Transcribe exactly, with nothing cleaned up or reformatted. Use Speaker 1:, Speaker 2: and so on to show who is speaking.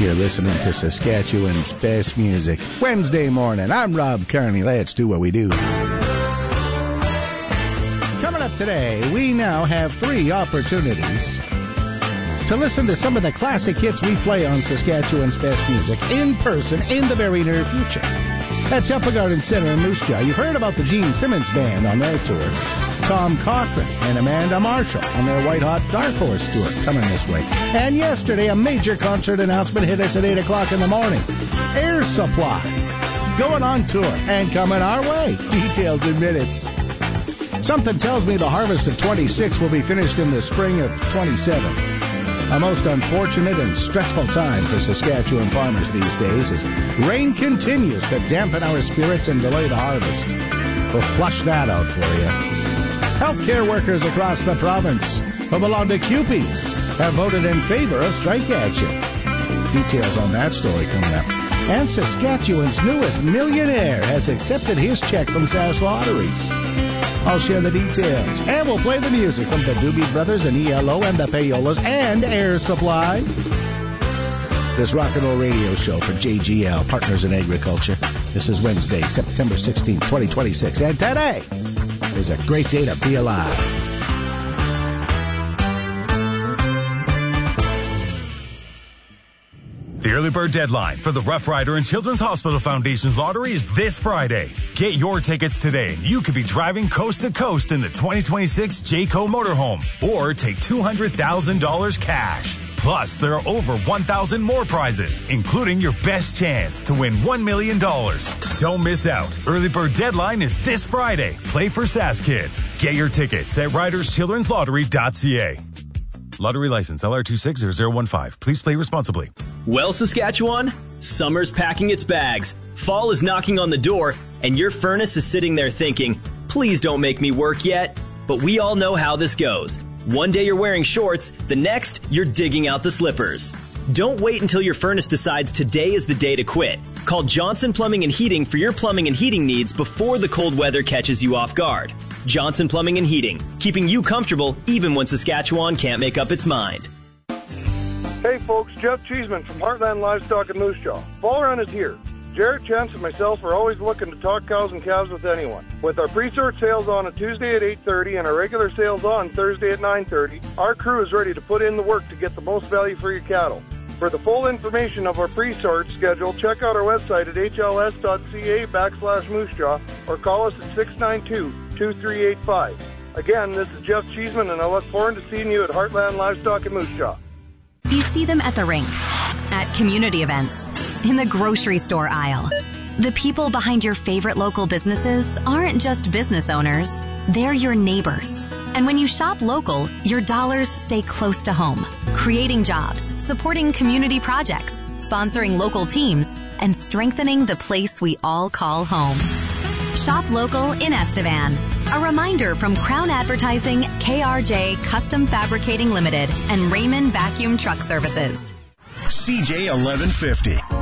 Speaker 1: You're listening to Saskatchewan's best music. Wednesday morning. I'm Rob Kearney. Let's do what we do. Coming up today, we now have three opportunities to listen to some of the classic hits we play on Saskatchewan's best music in person in the very near future. At Temple Garden Center in Moose Jaw, you've heard about the Gene Simmons Band on their tour. Tom Cochran and Amanda Marshall on their White Hot Dark Horse tour coming this way. And yesterday, a major concert announcement hit us at eight o'clock in the morning. Air Supply going on tour and coming our way. Details in minutes. Something tells me the harvest of twenty-six will be finished in the spring of twenty-seven. A most unfortunate and stressful time for Saskatchewan farmers these days as rain continues to dampen our spirits and delay the harvest. We'll flush that out for you. Healthcare workers across the province who belong to C U P E have voted in favor of strike action. Details on that story coming up. And Saskatchewan's newest millionaire has accepted his check from Sask Lotteries. I'll share the details. And we'll play the music from the Doobie Brothers and E L O and the Payolas and Air Supply. This rock and roll radio show for J G L, Partners in Agriculture. This is Wednesday, September sixteenth, twenty twenty-six. And today is a great day to be alive.
Speaker 2: The early bird deadline for the Rough Rider and Children's Hospital Foundation's lottery is this Friday. Get your tickets today. You could be driving coast to coast in the twenty twenty-six Jayco motorhome or take two hundred thousand dollars cash. Plus, there are over one thousand more prizes, including your best chance to win one million dollars. Don't miss out. Early bird deadline is this Friday. Play for Sask Kids. Get your tickets at riders children's lottery dot c a. Lottery license L R two six zero zero one five. Please play responsibly.
Speaker 3: Well, Saskatchewan, summer's packing its bags, fall is knocking on the door, and your furnace is sitting there thinking, please don't make me work yet. But we all know how this goes. One day you're wearing shorts, the next you're digging out the slippers. Don't wait until your furnace decides today is the day to quit. Call Johnson Plumbing and Heating for your plumbing and heating needs before the cold weather catches you off guard. Johnson Plumbing and Heating, keeping you comfortable even when Saskatchewan can't make up its mind.
Speaker 4: Hey folks, Jeff Cheeseman from Heartland Livestock in Moose Jaw. Fall run is here. Jarrett Chance and myself are always looking to talk cows and calves with anyone. With our pre-sort sales on a Tuesday at eight thirty and our regular sales on Thursday at nine thirty, our crew is ready to put in the work to get the most value for your cattle. For the full information of our pre-sort schedule, check out our website at h l s dot c a backslash moose jaw or call us at six nine two, two three eight five. Again, this is Jeff Cheeseman, and I look forward to seeing you at Heartland Livestock in Moose Jaw.
Speaker 5: You see them at the rink, at community events, in the grocery store aisle. The people behind your favorite local businesses aren't just business owners, they're your neighbors. And when you shop local, your dollars stay close to home, creating jobs, supporting community projects, sponsoring local teams, and strengthening the place we all call home. Shop local in Estevan. A reminder from Crown Advertising, K R J Custom Fabricating Limited, and Raymond Vacuum Truck Services.
Speaker 6: C J eleven fifty.